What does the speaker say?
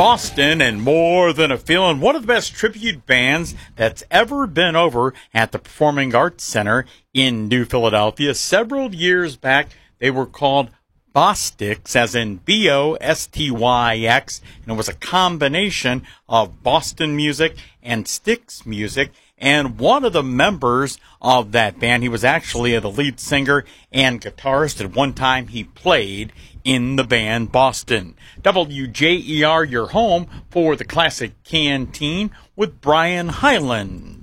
Boston and More Than a Feeling, one of the best tribute bands that's ever been over at the Performing Arts Center in New Philadelphia. Several years back, they were called Bostyx, as in Bostyx, and it was a combination of Boston music and Styx music. And one of the members of that band, he was actually the lead singer and guitarist. At one time, he played in the band Boston. WJER, your home for the Classic Canteen with Brian Hyland.